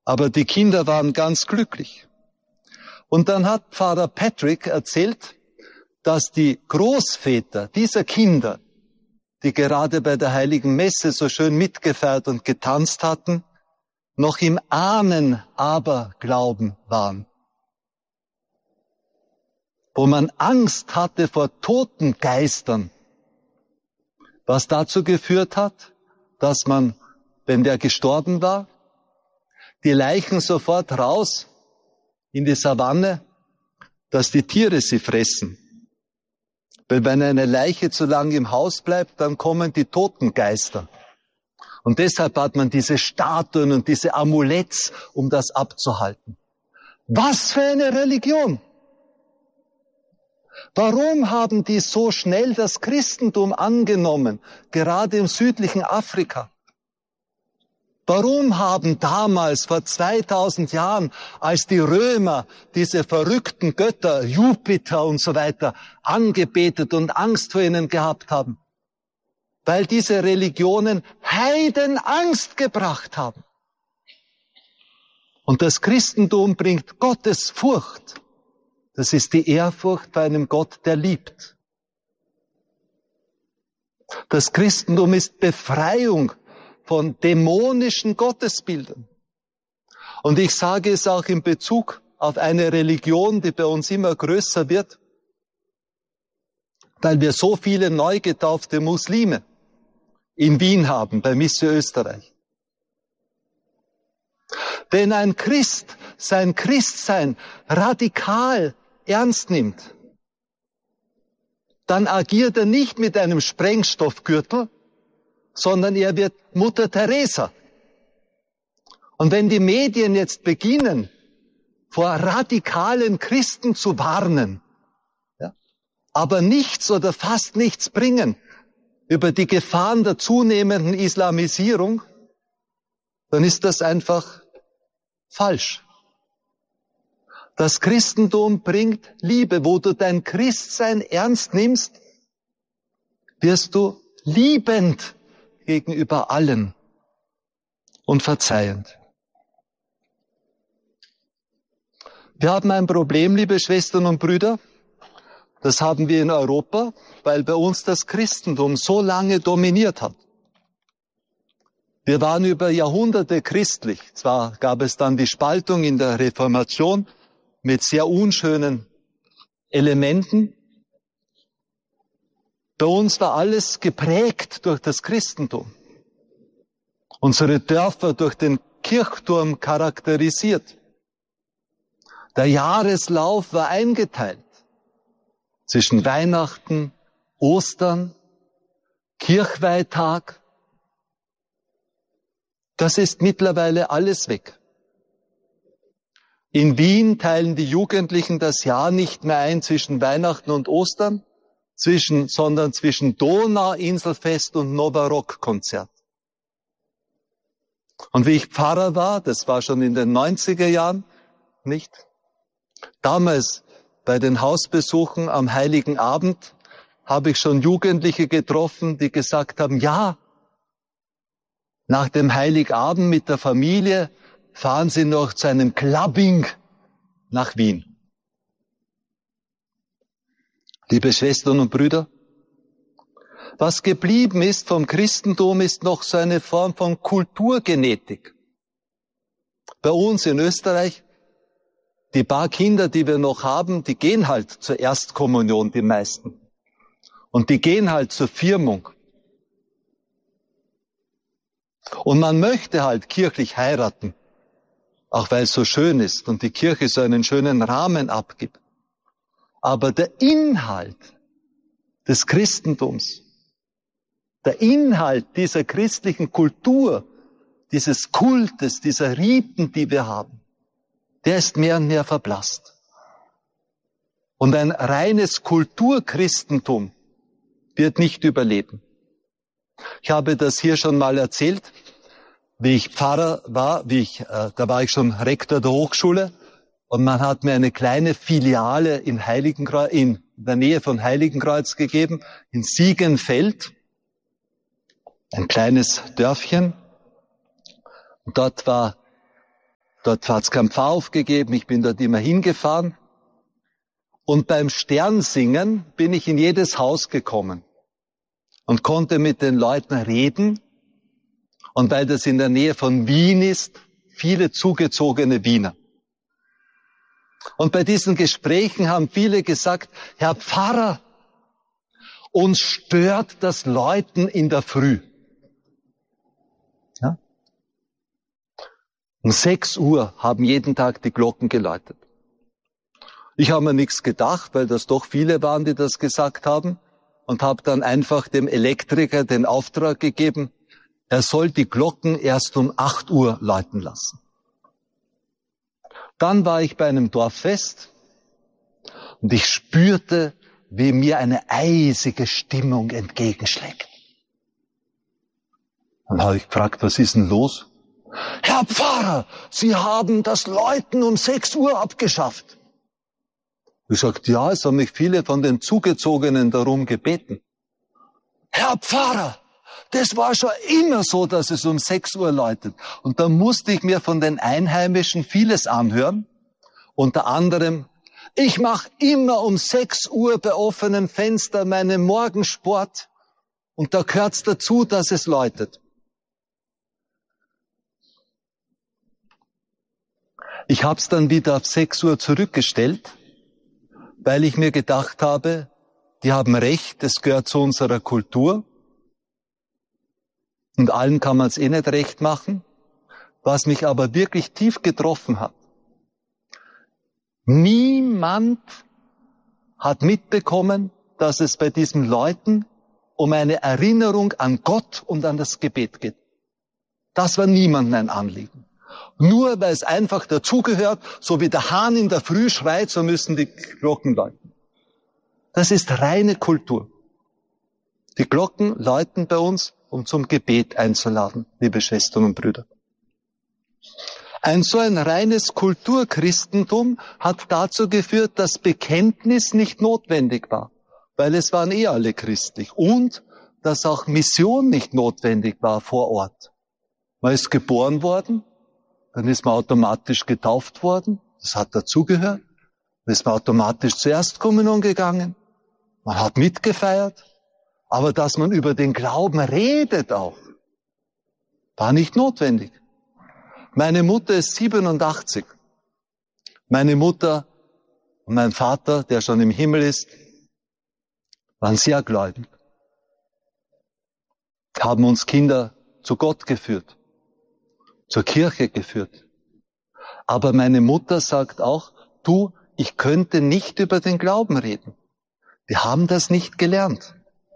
Aber die Kinder waren ganz glücklich. Und dann hat Pfarrer Patrick erzählt, dass die Großväter dieser Kinder, die gerade bei der Heiligen Messe so schön mitgefeiert und getanzt hatten, noch im Ahnen-Aberglauben waren. Wo man Angst hatte vor toten Geistern, was dazu geführt hat, dass man, wenn der gestorben war, die Leichen sofort raus in die Savanne, dass die Tiere sie fressen. Weil wenn eine Leiche zu lange im Haus bleibt, dann kommen die toten Geister. Und deshalb hat man diese Statuen und diese Amuletts, um das abzuhalten. Was für eine Religion! Warum haben die so schnell das Christentum angenommen, gerade im südlichen Afrika? Warum haben damals, vor 2000 Jahren, als die Römer diese verrückten Götter, Jupiter und so weiter, angebetet und Angst vor ihnen gehabt haben? Weil diese Religionen Heidenangst gebracht haben. Und das Christentum bringt Gottesfurcht. Das ist die Ehrfurcht bei einem Gott, der liebt. Das Christentum ist Befreiung von dämonischen Gottesbildern. Und ich sage es auch in Bezug auf eine Religion, die bei uns immer größer wird, weil wir so viele neu getaufte Muslime in Wien haben, bei Mission Österreich. Wenn ein Christ sein Christsein radikal ernst nimmt, dann agiert er nicht mit einem Sprengstoffgürtel, sondern er wird Mutter Teresa. Und wenn die Medien jetzt beginnen, vor radikalen Christen zu warnen, ja, aber nichts oder fast nichts bringen über die Gefahren der zunehmenden Islamisierung, dann ist das einfach falsch. Das Christentum bringt Liebe. Wo du dein Christsein ernst nimmst, wirst du liebend gegenüber allen und verzeihend. Wir haben ein Problem, liebe Schwestern und Brüder. Das haben wir in Europa, weil bei uns das Christentum so lange dominiert hat. Wir waren über Jahrhunderte christlich. Zwar gab es dann die Spaltung in der Reformation mit sehr unschönen Elementen. Bei uns war alles geprägt durch das Christentum. Unsere Dörfer durch den Kirchturm charakterisiert. Der Jahreslauf war eingeteilt zwischen Weihnachten, Ostern, Kirchweihtag. Das ist mittlerweile alles weg. In Wien teilen die Jugendlichen das Jahr nicht mehr ein zwischen Weihnachten und Ostern, sondern zwischen Donauinselfest und Novarock-Konzert. Und wie ich Pfarrer war, das war schon in den 90er Jahren, nicht? Damals bei den Hausbesuchen am Heiligen Abend habe ich schon Jugendliche getroffen, die gesagt haben, ja, nach dem Heiligabend mit der Familie fahren sie noch zu einem Clubbing nach Wien. Liebe Schwestern und Brüder, was geblieben ist vom Christentum, ist noch so eine Form von Kulturgenetik. Bei uns in Österreich, die paar Kinder, die wir noch haben, die gehen halt zur Erstkommunion, die meisten. Und die gehen halt zur Firmung. Und man möchte halt kirchlich heiraten, auch weil es so schön ist und die Kirche so einen schönen Rahmen abgibt. Aber der Inhalt des Christentums, der Inhalt dieser christlichen Kultur, dieses Kultes, dieser Riten, die wir haben, der ist mehr und mehr verblasst. Und ein reines Kulturchristentum wird nicht überleben. Ich habe das hier schon mal erzählt, wie ich Pfarrer war, da war ich schon Rektor der Hochschule und man hat mir eine kleine Filiale in der Nähe von Heiligenkreuz gegeben, in Siegenfeld, ein kleines Dörfchen. Und dort Dort hat es keinen Pfarrhof gegeben, ich bin dort immer hingefahren. Und beim Sternsingen bin ich in jedes Haus gekommen und konnte mit den Leuten reden. Und weil das in der Nähe von Wien ist, viele zugezogene Wiener. Und bei diesen Gesprächen haben viele gesagt, Herr Pfarrer, uns stört das Läuten in der Früh. Ja? Um 6 Uhr haben jeden Tag die Glocken geläutet. Ich habe mir nichts gedacht, weil das doch viele waren, die das gesagt haben, und habe dann einfach dem Elektriker den Auftrag gegeben, er soll die Glocken erst um 8 Uhr läuten lassen. Dann war ich bei einem Dorffest und ich spürte, wie mir eine eisige Stimmung entgegenschlägt. Dann habe ich gefragt, was ist denn los? Herr Pfarrer, Sie haben das Läuten um 6 Uhr abgeschafft. Ich sagte, ja, es haben mich viele von den Zugezogenen darum gebeten. Herr Pfarrer, das war schon immer so, dass es um 6 Uhr läutet. Und da musste ich mir von den Einheimischen vieles anhören. Unter anderem, ich mache immer um 6 Uhr bei offenen Fenstern meinen Morgensport. Und da gehört's dazu, dass es läutet. Ich habe es dann wieder auf 6 Uhr zurückgestellt, weil ich mir gedacht habe, die haben recht, das gehört zu unserer Kultur. Und allen kann man es eh nicht recht machen. Was mich aber wirklich tief getroffen hat. Niemand hat mitbekommen, dass es bei diesen Leuten um eine Erinnerung an Gott und an das Gebet geht. Das war niemandem ein Anliegen. Nur weil es einfach dazugehört, so wie der Hahn in der Früh schreit, so müssen die Glocken läuten. Das ist reine Kultur. Die Glocken läuten bei uns, um zum Gebet einzuladen, liebe Schwestern und Brüder. So ein reines Kulturchristentum hat dazu geführt, dass Bekenntnis nicht notwendig war, weil es waren eh alle christlich. Und dass auch Mission nicht notwendig war vor Ort. Man ist geboren worden, dann ist man automatisch getauft worden, das hat dazugehört. Dann ist man automatisch zur Erstkommunion gegangen, man hat mitgefeiert. Aber dass man über den Glauben redet auch, war nicht notwendig. Meine Mutter ist 87. Meine Mutter und mein Vater, der schon im Himmel ist, waren sehr gläubig. Haben uns Kinder zu Gott geführt, zur Kirche geführt. Aber meine Mutter sagt auch, du, ich könnte nicht über den Glauben reden. Wir haben das nicht gelernt.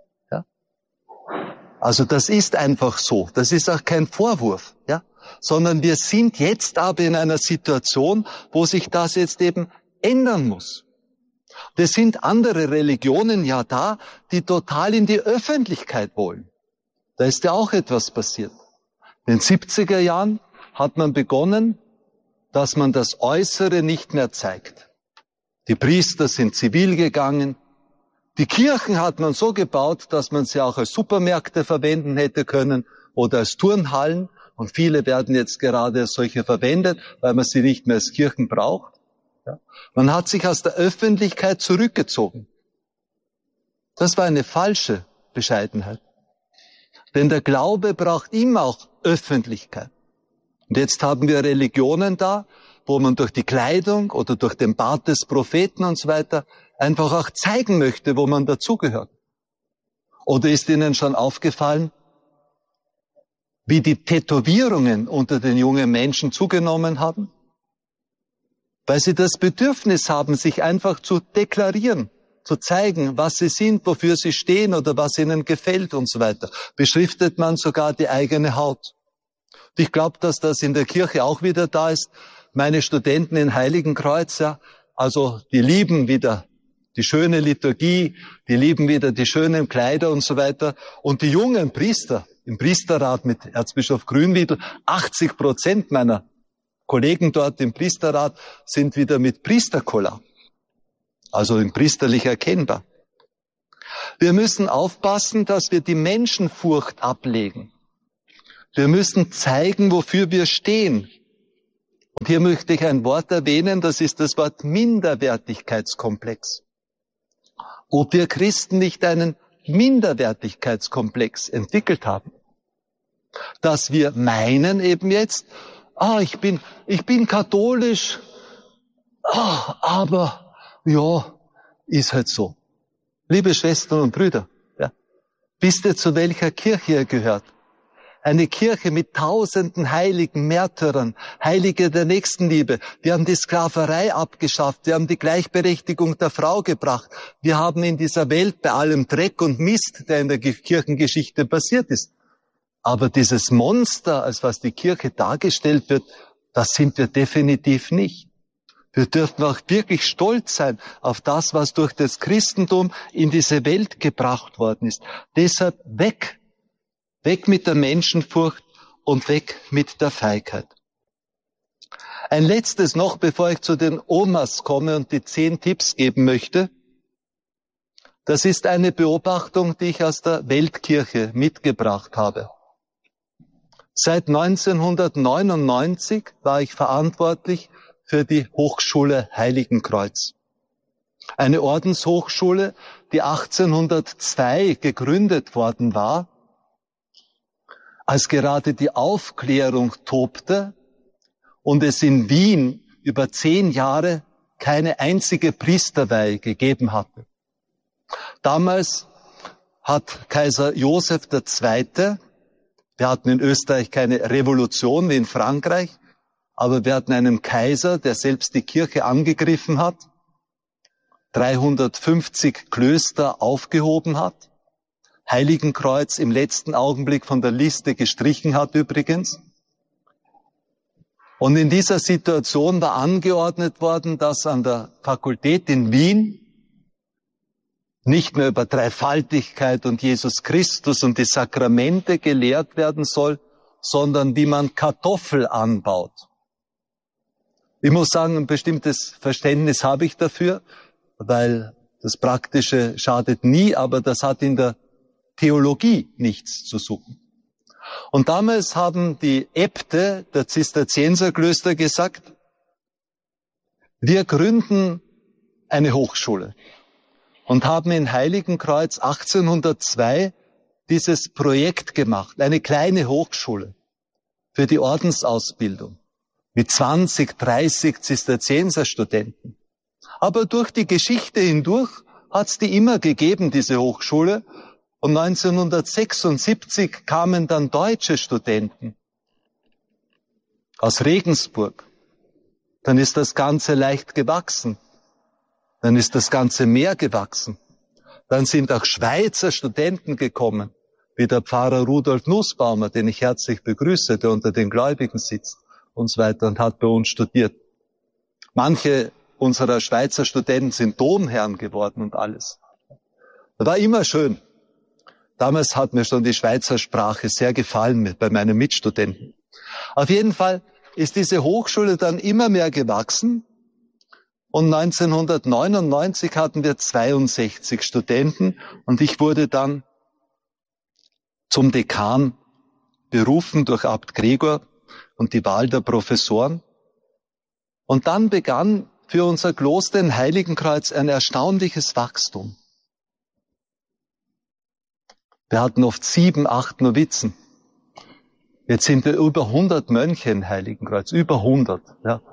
Also das ist einfach so. Das ist auch kein Vorwurf, ja? Sondern wir sind jetzt aber in einer Situation, wo sich das jetzt eben ändern muss. Es sind andere Religionen ja da, die total in die Öffentlichkeit wollen. Da ist ja auch etwas passiert. In den 70er Jahren hat man begonnen, dass man das Äußere nicht mehr zeigt. Die Priester sind zivil gegangen. Die Kirchen hat man so gebaut, dass man sie auch als Supermärkte verwenden hätte können oder als Turnhallen. Und viele werden jetzt gerade als solche verwendet, weil man sie nicht mehr als Kirchen braucht. Ja. Man hat sich aus der Öffentlichkeit zurückgezogen. Das war eine falsche Bescheidenheit. Denn der Glaube braucht immer auch Öffentlichkeit. Und jetzt haben wir Religionen da, wo man durch die Kleidung oder durch den Bart des Propheten und so weiter einfach auch zeigen möchte, wo man dazugehört. Oder ist Ihnen schon aufgefallen, wie die Tätowierungen unter den jungen Menschen zugenommen haben? Weil sie das Bedürfnis haben, sich einfach zu deklarieren, zu zeigen, was sie sind, wofür sie stehen oder was ihnen gefällt und so weiter. Beschriftet man sogar die eigene Haut. Und ich glaube, dass das in der Kirche auch wieder da ist. Meine Studenten in Heiligenkreuz, ja, also die lieben wieder die schöne Liturgie, die lieben wieder die schönen Kleider und so weiter. Und die jungen Priester im Priesterrat mit Erzbischof Grünwiedel, 80% meiner Kollegen dort im Priesterrat sind wieder mit Priestercollar, also in priesterlich erkennbar. Wir müssen aufpassen, dass wir die Menschenfurcht ablegen. Wir müssen zeigen, wofür wir stehen. Und hier möchte ich ein Wort erwähnen, das ist das Wort Minderwertigkeitskomplex. Ob wir Christen nicht einen Minderwertigkeitskomplex entwickelt haben. Dass wir meinen eben jetzt, ich bin katholisch, aber ja, ist halt so. Liebe Schwestern und Brüder, ja, wisst ihr, zu welcher Kirche ihr gehört? Eine Kirche mit tausenden heiligen Märtyrern, Heilige der Nächstenliebe. Wir haben die Sklaverei abgeschafft, wir haben die Gleichberechtigung der Frau gebracht. Wir haben in dieser Welt bei allem Dreck und Mist, der in der Kirchengeschichte passiert ist. Aber dieses Monster, als was die Kirche dargestellt wird, das sind wir definitiv nicht. Wir dürfen auch wirklich stolz sein auf das, was durch das Christentum in diese Welt gebracht worden ist. Deshalb weg mit der Menschenfurcht und weg mit der Feigheit. Ein letztes noch, bevor ich zu den Omas komme und die 10 Tipps geben möchte. Das ist eine Beobachtung, die ich aus der Weltkirche mitgebracht habe. Seit 1999 war ich verantwortlich für die Hochschule Heiligenkreuz. Eine Ordenshochschule, die 1802 gegründet worden war, als gerade die Aufklärung tobte und es in Wien über 10 Jahre keine einzige Priesterweihe gegeben hatte. Damals hat Kaiser Joseph II., wir hatten in Österreich keine Revolution wie in Frankreich, aber wir hatten einen Kaiser, der selbst die Kirche angegriffen hat, 350 Klöster aufgehoben hat, Heiligenkreuz im letzten Augenblick von der Liste gestrichen hat übrigens. Und in dieser Situation war angeordnet worden, dass an der Fakultät in Wien nicht mehr über Dreifaltigkeit und Jesus Christus und die Sakramente gelehrt werden soll, sondern wie man Kartoffel anbaut. Ich muss sagen, ein bestimmtes Verständnis habe ich dafür, weil das Praktische schadet nie, aber das hat in der Theologie nichts zu suchen. Und damals haben die Äbte der Zisterzienserklöster gesagt, wir gründen eine Hochschule und haben in Heiligenkreuz 1802 dieses Projekt gemacht, eine kleine Hochschule für die Ordensausbildung mit 20, 30 Zisterzienserstudenten. Aber durch die Geschichte hindurch hat es die immer gegeben, diese Hochschule. Und 1976 kamen dann deutsche Studenten aus Regensburg. Dann ist das Ganze leicht gewachsen. Dann ist das Ganze mehr gewachsen. Dann sind auch Schweizer Studenten gekommen, wie der Pfarrer Rudolf Nussbaumer, den ich herzlich begrüße, der unter den Gläubigen sitzt und so weiter und hat bei uns studiert. Manche unserer Schweizer Studenten sind Domherren geworden und alles. Das war immer schön. Damals hat mir schon die Schweizer Sprache sehr gefallen bei meinen Mitstudenten. Auf jeden Fall ist diese Hochschule dann immer mehr gewachsen und 1999 hatten wir 62 Studenten und ich wurde dann zum Dekan berufen durch Abt Gregor und die Wahl der Professoren. Und dann begann für unser Kloster in Heiligenkreuz ein erstaunliches Wachstum. Wir hatten oft 7, 8 Novizen. Jetzt sind wir über 100 Mönche in Heiligenkreuz, über 100. Ja.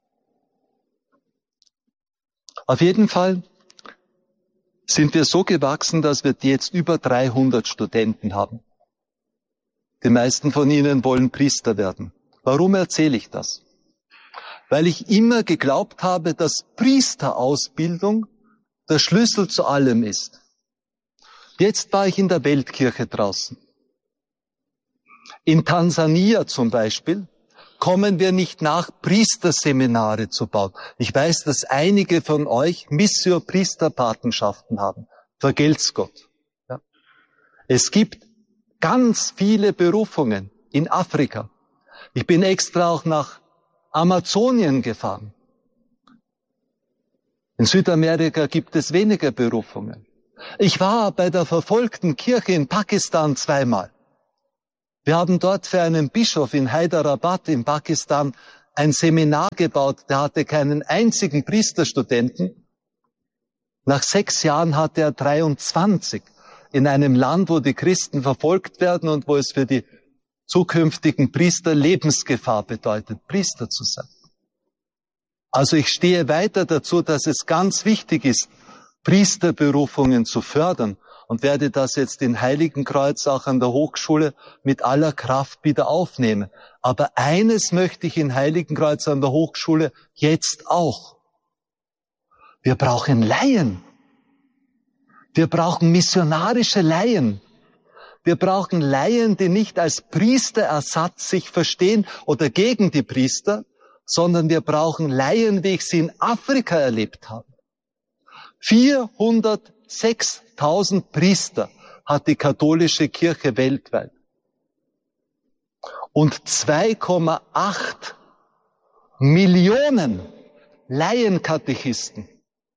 Auf jeden Fall sind wir so gewachsen, dass wir jetzt über 300 Studenten haben. Die meisten von ihnen wollen Priester werden. Warum erzähle ich das? Weil ich immer geglaubt habe, dass Priesterausbildung der Schlüssel zu allem ist. Jetzt war ich in der Weltkirche draußen. In Tansania zum Beispiel kommen wir nicht nach, Priesterseminare zu bauen. Ich weiß, dass einige von euch Missio-Priesterpatenschaften haben. Vergelt's Gott. Ja. Es gibt ganz viele Berufungen in Afrika. Ich bin extra auch nach Amazonien gefahren. In Südamerika gibt es weniger Berufungen. Ich war bei der verfolgten Kirche in Pakistan 2-mal. Wir haben dort für einen Bischof in Hyderabad in Pakistan ein Seminar gebaut, der hatte keinen einzigen Priesterstudenten. Nach 6 Jahren hatte er 23 in einem Land, wo die Christen verfolgt werden und wo es für die zukünftigen Priester Lebensgefahr bedeutet, Priester zu sein. Also ich stehe weiter dazu, dass es ganz wichtig ist, Priesterberufungen zu fördern und werde das jetzt in Heiligenkreuz auch an der Hochschule mit aller Kraft wieder aufnehmen. Aber eines möchte ich in Heiligenkreuz an der Hochschule jetzt auch. Wir brauchen Laien. Wir brauchen missionarische Laien. Wir brauchen Laien, die nicht als Priesterersatz sich verstehen oder gegen die Priester, sondern wir brauchen Laien, wie ich sie in Afrika erlebt habe. 406.000 Priester hat die katholische Kirche weltweit. Und 2,8 Millionen Laienkatechisten.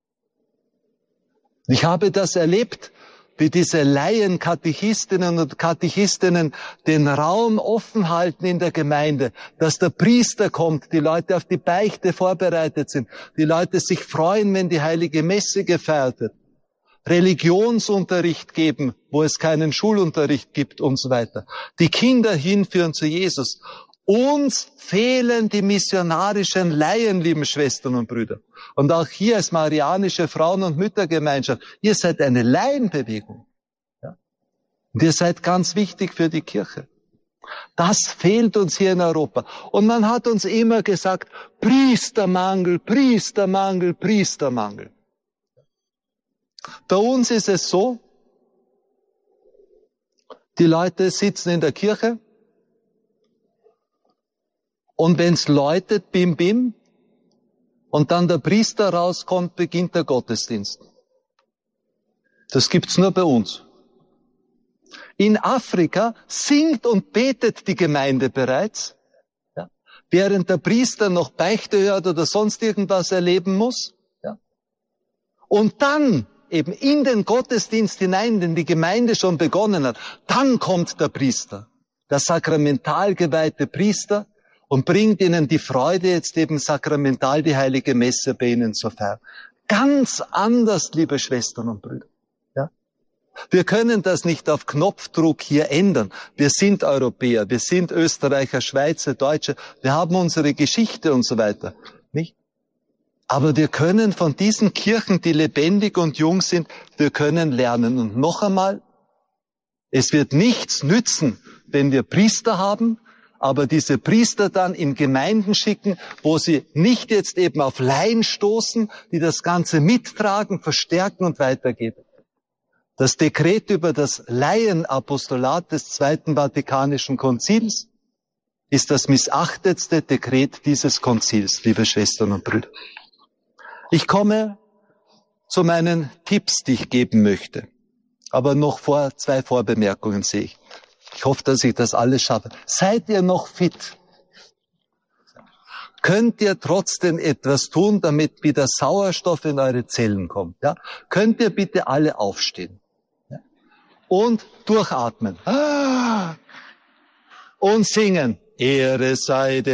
Ich habe das erlebt, wie diese Laienkatechisten und Katechistinnen den Raum offen halten in der Gemeinde, dass der Priester kommt, die Leute auf die Beichte vorbereitet sind, die Leute sich freuen, wenn die heilige Messe gefeiert wird, Religionsunterricht geben, wo es keinen Schulunterricht gibt und so weiter, die Kinder hinführen zu Jesus. Uns fehlen die missionarischen Laien, lieben Schwestern und Brüder. Und auch hier als Marianische Frauen- und Müttergemeinschaft, ihr seid eine Laienbewegung. Ja? Und ihr seid ganz wichtig für die Kirche. Das fehlt uns hier in Europa. Und man hat uns immer gesagt, Priestermangel, Priestermangel, Priestermangel. Bei uns ist es so, die Leute sitzen in der Kirche, und wenn's läutet, bim, bim, und dann der Priester rauskommt, beginnt der Gottesdienst. Das gibt's nur bei uns. In Afrika singt und betet die Gemeinde bereits, ja, während der Priester noch Beichte hört oder sonst irgendwas erleben muss. Ja. Und dann eben in den Gottesdienst hinein, den die Gemeinde schon begonnen hat, dann kommt der Priester, der sakramental geweihte Priester, und bringt ihnen die Freude, jetzt eben sakramental die heilige Messe bei ihnen zu feiern. Ganz anders, liebe Schwestern und Brüder. Ja? Wir können das nicht auf Knopfdruck hier ändern. Wir sind Europäer, wir sind Österreicher, Schweizer, Deutsche, wir haben unsere Geschichte und so weiter. Nicht? Aber wir können von diesen Kirchen, die lebendig und jung sind, wir können lernen. Und noch einmal, es wird nichts nützen, wenn wir Priester haben, aber diese Priester dann in Gemeinden schicken, wo sie nicht jetzt eben auf Laien stoßen, die das Ganze mittragen, verstärken und weitergeben. Das Dekret über das Laienapostolat des Zweiten Vatikanischen Konzils ist das missachtetste Dekret dieses Konzils, liebe Schwestern und Brüder. Ich komme zu meinen Tipps, die ich geben möchte. Aber noch 2 Vorbemerkungen sehe ich. Ich hoffe, dass ich das alles schaffe. Seid ihr noch fit? Könnt ihr trotzdem etwas tun, damit wieder Sauerstoff in eure Zellen kommt? Ja? Könnt ihr bitte alle aufstehen? Ja? Und durchatmen. Und singen. Ehre sei dem